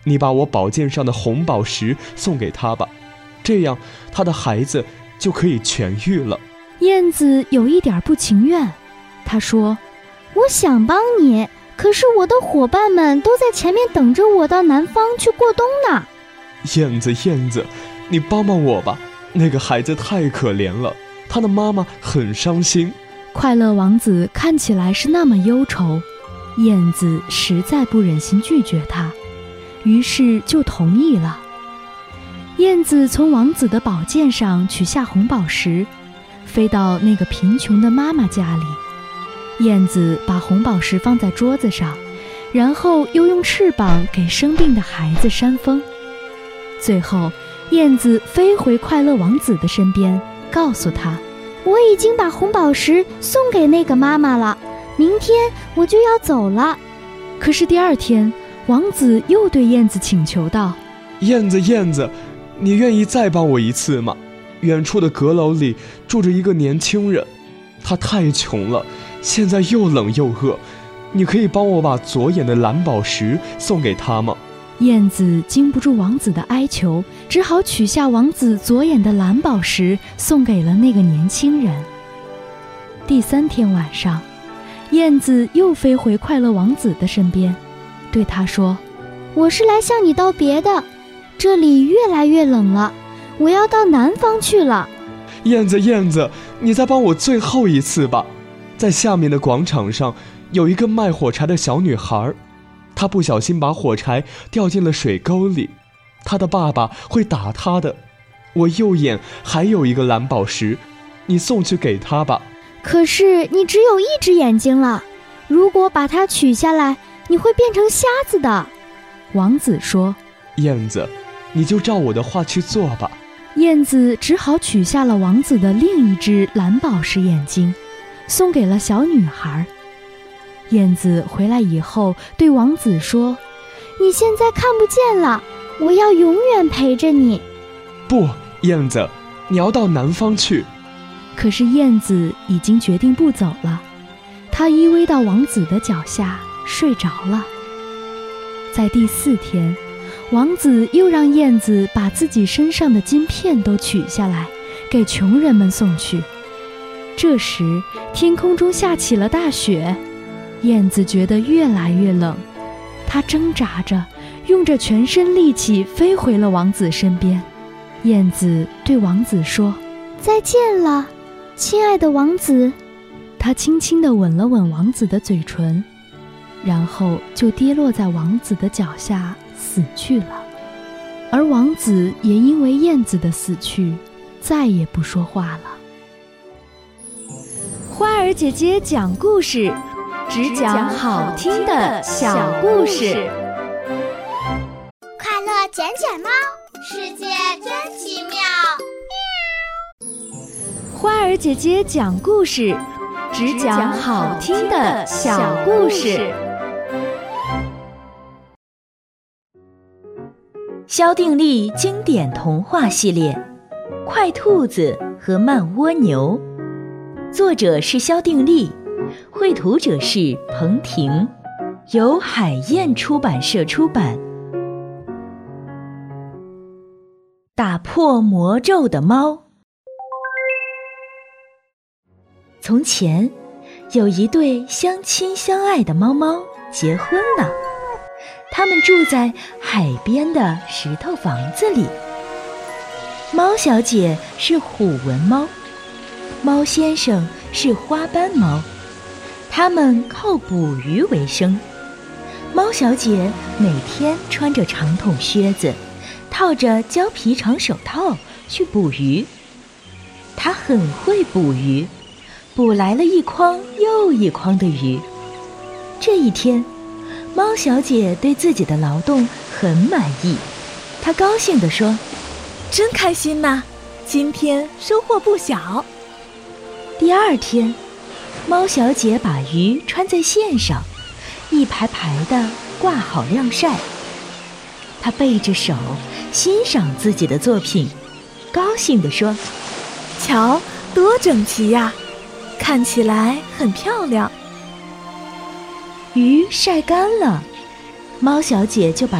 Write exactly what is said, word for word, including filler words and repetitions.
你把我宝剑上的红宝石送给他吧，这样他的孩子就可以痊愈了。 燕子有一点不情愿，她说：我想帮你，可是我的伙伴们都在前面等着我到南方去过冬呢。 燕子燕子，你帮帮我吧，那个孩子太可怜了，他的妈妈很伤心。 快乐王子看起来是那么忧愁，燕子实在不忍心拒绝他，于是就同意了。燕子从王子的宝剑上取下红宝石，飞到那个贫穷的妈妈家里。燕子把红宝石放在桌子上，然后又用翅膀给生病的孩子扇风。最后，燕子飞回快乐王子的身边，告诉他：我已经把红宝石送给那个妈妈了，明天我就要走了。可是第二天，王子又对燕子请求道： 燕子燕子，你愿意再帮我一次吗？远处的阁楼里住着一个年轻人，他太穷了，现在又冷又饿，你可以帮我把左眼的蓝宝石送给他吗？ 燕子经不住王子的哀求，只好取下王子左眼的蓝宝石，送给了那个年轻人。第三天晚上，燕子又飞回快乐王子的身边，对他说：我是来向你道别的，这里越来越冷了，我要到南方去了。 燕子燕子，你再帮我最后一次吧。在下面的广场上有一个卖火柴的小女孩，她不小心把火柴掉进了水沟里，她的爸爸会打她的。我右眼还有一个蓝宝石，你送去给她吧。 可是你只有一只眼睛了，如果把它取下来，你会变成瞎子的。王子说： 燕子，你就照我的话去做吧。 燕子只好取下了王子的另一只蓝宝石眼睛，送给了小女孩。燕子回来以后对王子说：你现在看不见了，我要永远陪着你。 不，燕子，你要到南方去。 可是燕子已经决定不走了，她依偎到王子的脚下睡着了。在第四天，王子又让燕子把自己身上的金片都取下来，给穷人们送去。这时，天空中下起了大雪，燕子觉得越来越冷，她挣扎着，用着全身力气飞回了王子身边。燕子对王子说：再见了，亲爱的王子。她轻轻地吻了吻王子的嘴唇，然后就跌落在王子的脚下死去了。而王子也因为燕子的死去，再也不说话了。花儿姐姐讲故事，只讲好听的小故事。 快乐捡捡猫，世界真奇妙。 花儿姐姐讲故事，只讲好听的小故事。 萧定力经典童话系列《快兔子和慢蜗牛》，作者是萧定力，绘图者是彭婷，由海燕出版社出版。打破魔咒的猫。从前，有一对相亲相爱的猫猫结婚了。他们住在海边的石头房子里。猫小姐是虎纹猫，猫先生是花斑猫，他们靠捕鱼为生。猫小姐每天穿着长筒靴子，套着胶皮长手套去捕鱼。她很会捕鱼，捕来了一筐又一筐的鱼。这一天，猫小姐对自己的劳动很满意，她高兴地说： 真开心呐，今天收获不小。 第二天，猫小姐把鱼穿在线上，一排排地挂好晾晒。她背着手欣赏自己的作品，高兴地说： 瞧，多整齐呀，看起来很漂亮。 鱼晒干了，猫小姐就把